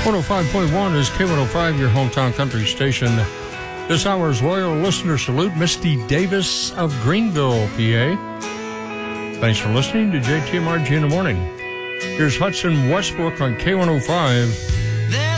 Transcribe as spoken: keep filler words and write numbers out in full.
one oh five point one is K one oh five, your hometown country station. This hour's loyal listener salute, Misty Davis of Greenville, P A. Thanks for listening to J T M R G in the Morning. Here's Hudson Westbrook on K one oh five.